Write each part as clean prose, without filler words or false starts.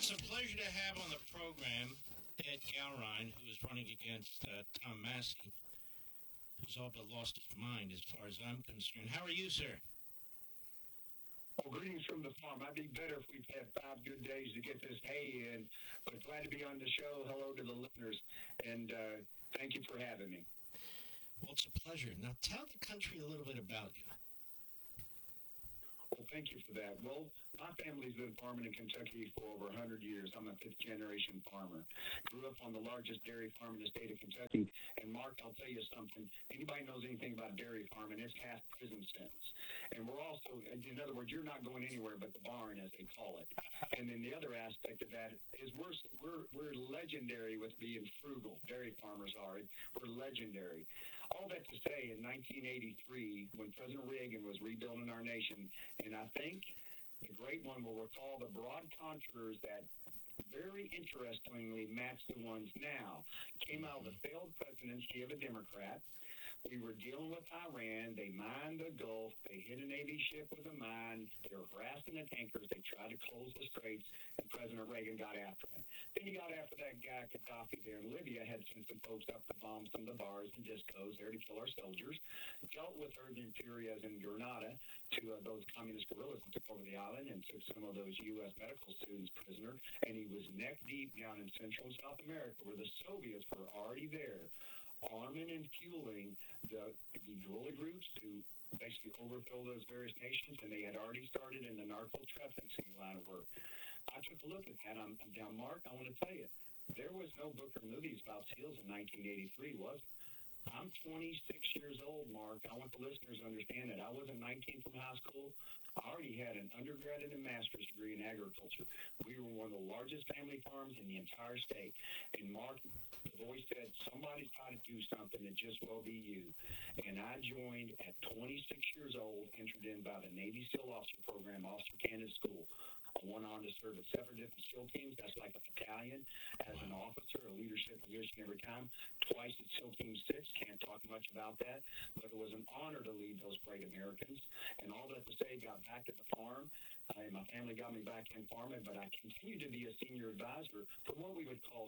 it's a pleasure to have on the program Ed Galrine, who is running against Tom Massey, who's all but lost his mind as far as I'm concerned. How are you, sir? Well, greetings from the farm. I'd be better if we'd had 5 good days to get this hay in, but glad to be on the show. Hello to the listeners, and thank you for having me. Well, it's a pleasure. Now, tell the country a little bit about you. Well, thank you for that. Well, my family's been farming in Kentucky for over 100 years. I'm a fifth-generation farmer. Grew up on the largest dairy farm in the state of Kentucky. And, Mark, I'll tell you something. Anybody knows anything about dairy farming, it's half prison sentence. And we're also, in other words, you're not going anywhere but the barn, as they call it. And then the other aspect of that is we're legendary with being frugal. Dairy farmers are. We're legendary. All that to say, in 1983, when President Reagan was rebuilding our nation, and I think the great one will recall the broad contours that very interestingly match the ones now, came out of the failed presidency of a Democrat. We were dealing with Iran. They mined the Gulf. They hit a Navy ship with a mine. They were harassing the tankers. They tried to close the straits, and President Reagan got after them. Then he got after that guy Gaddafi there in Libya, had sent some folks up to bomb some of the bars and discos there to kill our soldiers. Dealt with Urban Furias in Grenada to those communist guerrillas that took over the island and took some of those U.S. medical students prisoner. And he was neck deep down in Central and South America where the Soviets were already there, arming and fueling the guerrilla groups to basically overthrow those various nations, and they had already started in the narco-trafficking line of work. I took a look at that. I'm down, Mark, I want to tell you, there was no book or movies about SEALs in 1983, was it? I'm 26 years old, Mark. I want the listeners to understand that. I wasn't 19 from high school. I already had an undergrad and a master's degree in agriculture. We were one of the largest family farms in the entire state. And Mark, the voice said, somebody's got to do something that just will be you. And I joined at 26 years old, entered in by the Navy SEAL Officer Program, Officer Candidate School. I went on to serve at 7 different SEAL teams. That's like a battalion as an officer, a leadership position every time. Twice at SEAL Team 6. Can't talk much about that. But it was an honor to lead those great Americans. And all that to say, got back to the farm. My family got me back in farming, but I continued to be a senior advisor for what we would call,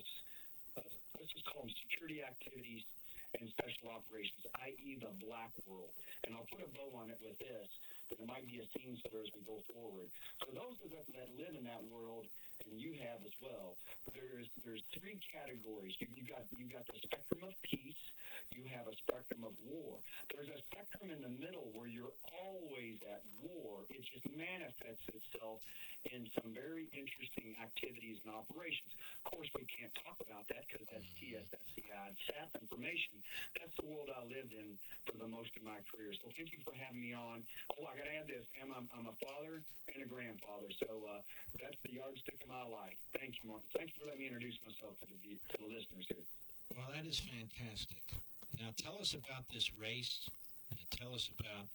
let's just call them security activities and special operations, i.e. the black world. And I'll put a bow on it with this, that it might be a scene setter as we go forward. For those of us that live in that world, and you have as well, there's 3 categories. You got the spectrum of peace. You have a spectrum of war. There's a spectrum in the middle where you're always at war. It just manifests itself in some very interesting activities and operations. Of course, we can't talk about that because that's TSSCI and SAP information. That's the world I lived in for the most of my career. So thank you for having me on. Oh, I got to add this. I'm a father and a grandfather. So that's the yardstick of my life. Thank you, Mark. Thank you for letting me introduce myself to the listeners here. Well, that is fantastic. Now, tell us about this race, and tell us about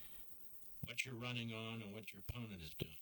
what you're running on and what your opponent is doing.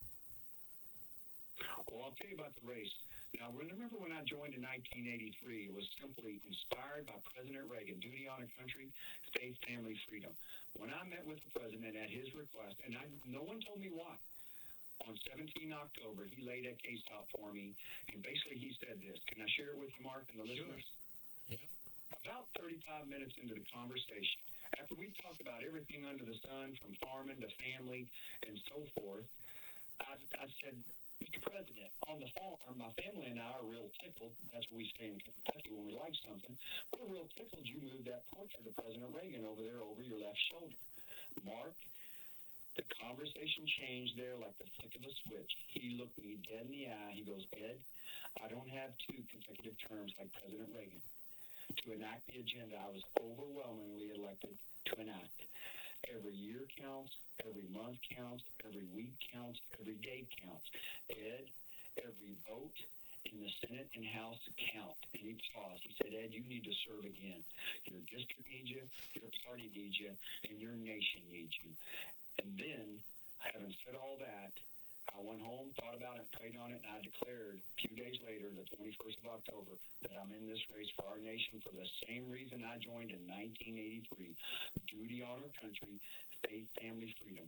Well, I'll tell you about the race. Now, remember when I joined in 1983, it was simply inspired by President Reagan, duty, honor, country, faith, family, freedom. When I met with the president at his request, and no one told me why, on 17 October, he laid that case out for me, and basically he said this. Can I share it with you, Mark, and the listeners? Yeah. About 35 minutes into the conversation, after we talked about everything under the sun, from farming to family and so forth, I said, Mr. President, on the farm, my family and I are real tickled. That's what we say in Kentucky when we like something. We're real tickled you moved that portrait of President Reagan over there over your left shoulder. Mark, the conversation changed there like the flick of a switch. He looked me dead in the eye. He goes, Ed, I don't have 2 consecutive terms like President Reagan to enact the agenda I was overwhelmingly elected to enact. Every year counts, every month counts, every week counts, every day counts. Ed, every vote in the Senate and House count. And he paused. He said, Ed, you need to serve again. Your district needs you, your party needs you, and your nation needs you. And then, having said all that, I went home, thought about it, prayed on it, and I declared a few days later, the 21st of October, that I'm in this race for our nation for the same reason I joined in 1983. Duty, honor, country, faith, family, freedom.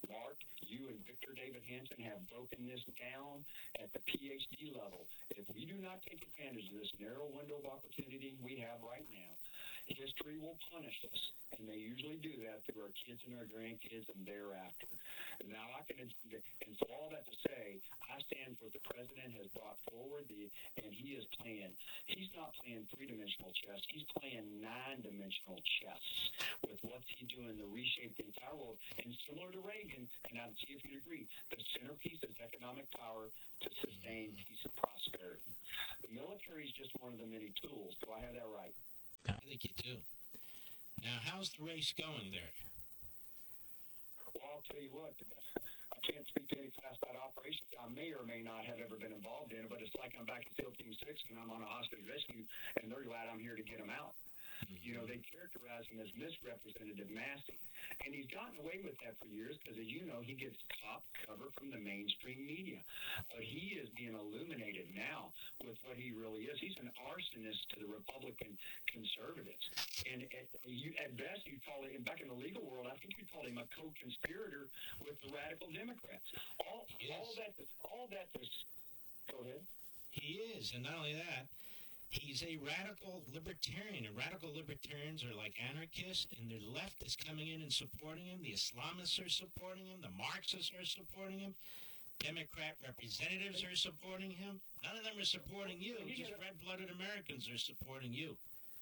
Mark, you and Victor David Hansen have broken this down at the PhD level. If we do not take advantage of this narrow window of opportunity we have right now, history will punish us, and they usually do that through our kids and our grandkids and thereafter. Now, and so all that to say, I stand for what the president has brought forward, and he is playing. He's not playing three-dimensional chess. He's playing nine-dimensional chess with what's he doing to reshape the entire world. And similar to Reagan, and I'll see if you'd agree, the centerpiece is economic power to sustain peace and prosperity. The military is just one of the many tools. Do I have that right? I think you do. Now, how's the race going there? Well, I'll tell you what, I can't speak to any classified operations. I may or may not have ever been involved in it, but it's like I'm back in SEAL Team 6 and I'm on a hostage rescue, and they're glad I'm here to get them out. You know, they characterize him as misrepresentative Massey. And he's gotten away with that for years because, as you know, he gets top cover from the mainstream media. But he is being illuminated now with what he really is. He's an arsonist to the Republican conservatives. And at best, you'd call him, back in the legal world, I think you'd call him a co-conspirator with the radical Democrats. All that, go ahead. He is, and not only that, he's a radical libertarian, and radical libertarians are like anarchists, and the left is coming in and supporting him. The Islamists are supporting him. The Marxists are supporting him. Democrat representatives are supporting him. None of them are supporting you. Just red-blooded Americans are supporting you.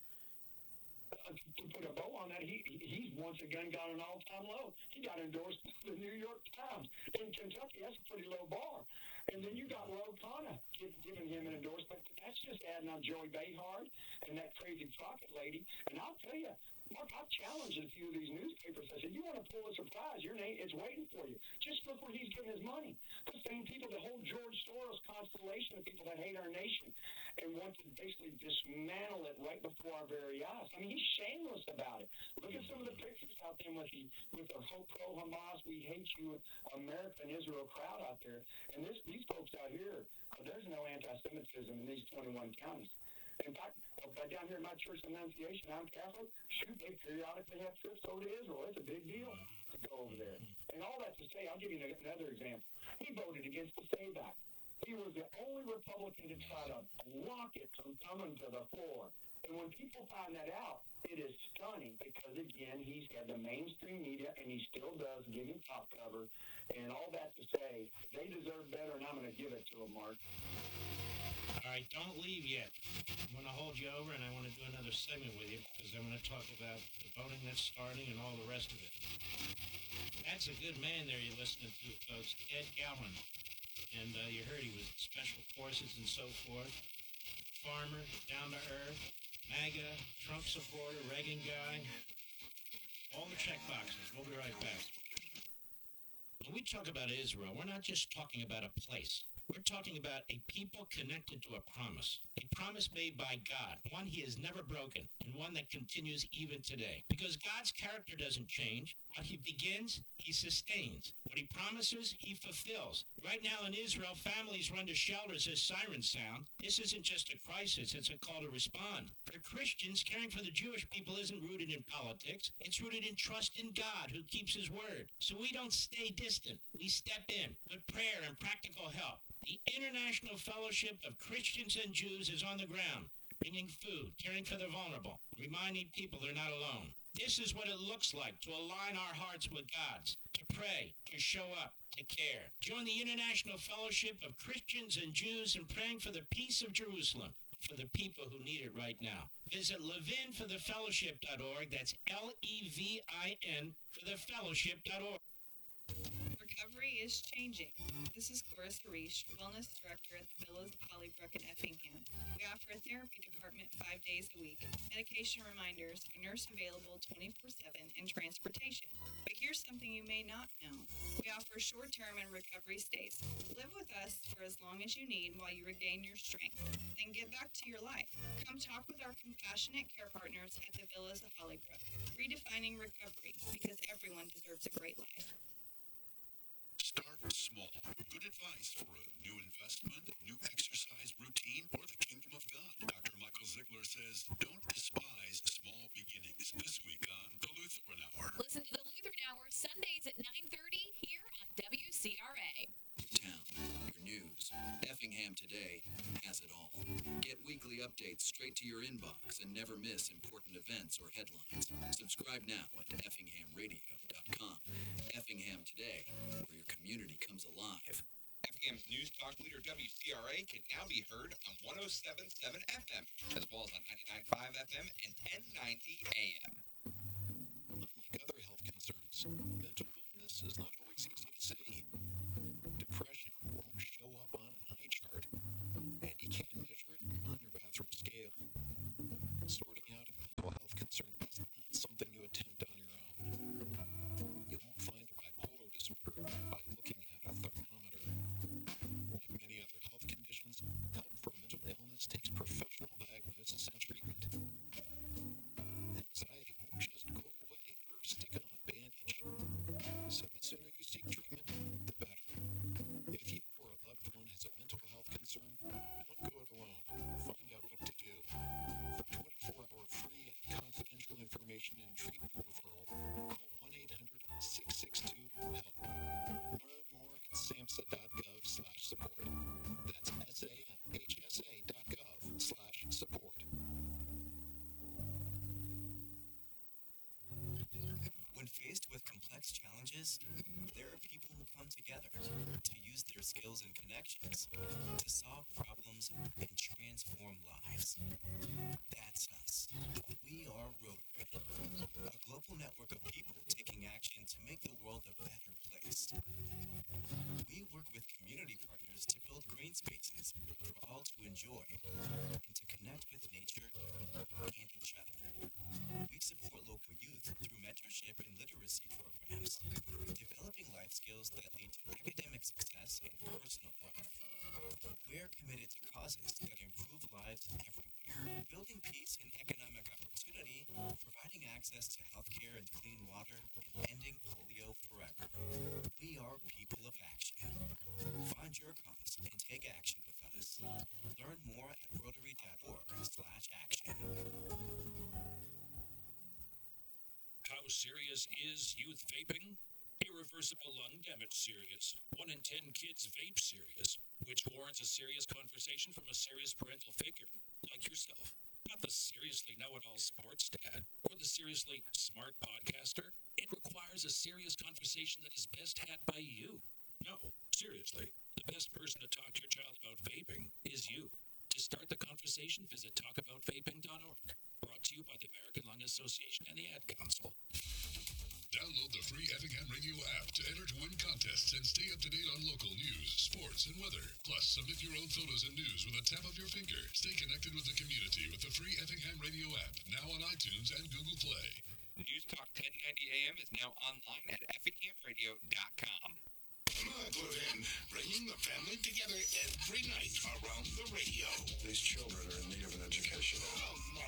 To put a bow on that, he's once again got an all-time low. He got endorsed by the New York Times. In Kentucky, that's a pretty low bar. And then you got Ro Khanna giving him an endorsement. That's just adding on Joey Behar and that crazy Crockett lady. And I'll tell you, Mark, I've challenged a few of these newspapers. I said, you want to pull a surprise, your name is waiting for you. Just look where he's giving his money. The same people, the whole George Soros constellation of people that hate our nation and want to basically dismantle it right before our very eyes. I mean, he's shameless about it. Look at some of the pictures out there with the whole pro-Hamas, we hate you, America and Israel crowd out there. And these folks out here, there's no anti-Semitism in these 21 counties. In fact, down here in my church Annunciation, I'm Catholic. Shoot, they periodically have trips over to Israel. It's a big deal to go over there. And all that to say, I'll give you another example. He voted against the SAVE Act. He was the only Republican to try to block it from coming to the floor. And when people find that out, it is stunning because, again, he's had the mainstream media, and he still does give him top cover. And all that to say, they deserve better, and I'm going to give it to them, Mark. All right, don't leave yet. I'm going to hold you over, and I want to do another segment with you because I want to talk about the voting that's starting and all the rest of it. That's a good man there you're listening to, folks, Ed Galron. And you heard he was Special Forces and so forth. Farmer, down to earth, MAGA, Trump supporter, Reagan guy. All the check boxes. We'll be right back. When we talk about Israel, we're not just talking about a place. We're talking about a people connected to a promise made by God, one he has never broken, and one that continues even today. Because God's character doesn't change. What he begins, he sustains. What he promises, he fulfills. Right now in Israel, families run to shelters as sirens sound. This isn't just a crisis, it's a call to respond. For Christians, caring for the Jewish people isn't rooted in politics. It's rooted in trust in God, who keeps his word. So we don't stay distant. We step in with prayer and practical help. The International Fellowship of Christians and Jews is on the ground, bringing food, caring for the vulnerable, reminding people they're not alone. This is what it looks like to align our hearts with God's, to pray, to show up, to care. Join the International Fellowship of Christians and Jews in praying for the peace of Jerusalem, for the people who need it right now. Visit levinforthefellowship.org. That's Levin for thefellowship.org. Recovery is changing. This is Chorus Harish, Wellness Director at the Villas of Hollybrook in Effingham. We offer a therapy department 5 days a week, medication reminders, a nurse available 24/7, and transportation. But here's something you may not know. We offer short-term and recovery stays. Live with us for as long as you need while you regain your strength. Then get back to your life. Come talk with our compassionate care partners at the Villas of Hollybrook. Redefining recovery, because everyone deserves a great life. Start small. Good advice for a new investment, new exercise routine, or the kingdom of God. Dr. Michael Ziegler says, don't despise small beginnings. This week on The Lutheran Hour. Listen to The Lutheran Hour Sundays at 9:30 here Effingham Today has it all. Get weekly updates straight to your inbox and never miss important events or headlines. Subscribe now at effinghamradio.com. Effingham Today, where your community comes alive. Effingham's News Talk leader WCRA can now be heard on 107.7 FM, as well as on 99.5 FM and 1090 AM. Unlike other health concerns, mental illness is not always easy to see. Depression won't show up on an eye chart, and you can't measure it on your bathroom scale. Sorting out a mental health concern is not something you attempt on your own. You won't find a bipolar disorder by looking at a thermometer. Like many other health conditions, help for mental illness takes professional diagnosis and treatment. Anxiety won't just go away or stick on a bandage. So the sooner you seek treatment, the better. If you or a loved one has a mental health concern, don't go it alone. Find out what to do. For 24-hour free and confidential information and treatment referral, call 1-800-662-HELP. Learn more at samhsa.gov/support. That's samhsa.gov/support. When faced with complex challenges, there are people who come together to use their skills and connections to solve problems and transform lives. That's us. We are Rotary, a global network of people taking action to make the world a better place. We work with community partners to build green spaces for all to enjoy and to connect with nature and each other. We support local youth through mentorship and literacy programs, developing life skills that lead to academic success and personal growth. We're committed to causes that improve lives everywhere, building peace and economic opportunity, providing access to healthcare and clean water, and ending polio forever. We are people of action. Find your cause and take action with us. Learn more at rotary.org/action. How serious is youth vaping? Irreversible lung damage serious. 1 in 10 kids vape serious, which warrants a serious conversation from a serious parental figure, like yourself. Not the seriously know-it-all sports dad, or the seriously smart podcaster. It requires a serious conversation that is best had by you. No, seriously, the best person to talk to your child about vaping is you. To start the conversation, visit talkaboutvaping.org. Brought to you by the American Lung Association and the Ad Council. Download the free Effingham Radio app to enter to win contests and stay up to date on local news, sports, and weather. Plus, submit your own photos and news with a tap of your finger. Stay connected with the community with the free Effingham Radio app, now on iTunes and Google Play. News Talk 1090 AM is now online at effinghamradio.com. Glenn, bringing the family together every night around the radio. These children are in need of an education. The